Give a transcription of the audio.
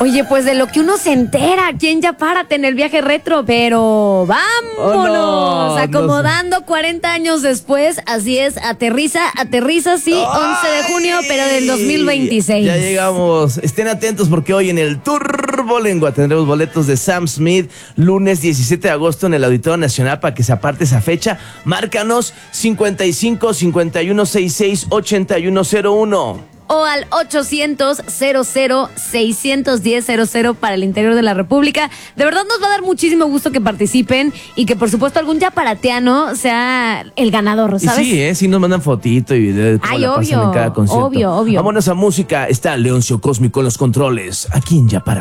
Oye, pues de lo que uno se entera aquí en Ya Párate en el viaje retro, pero vámonos, acomodando 40 años después, así es, aterriza, sí, 11 de junio, pero del 2026. Ya llegamos, estén atentos porque hoy en el Turbolengua tendremos boletos de Sam Smith, lunes 17 de agosto en el Auditorio Nacional para que se aparte esa fecha. Márcanos 55 51 66 8101. O al 800-00-610-00 para el interior de la República. De verdad nos va a dar muchísimo gusto que participen y que por supuesto algún yaparateano sea el ganador, ¿sabes? Y sí, sí nos mandan fotito y video de cómo la pasan en cada concierto. Obvio. Vámonos a música. Está Leoncio Cósmico en los controles, aquí en Ya Párate.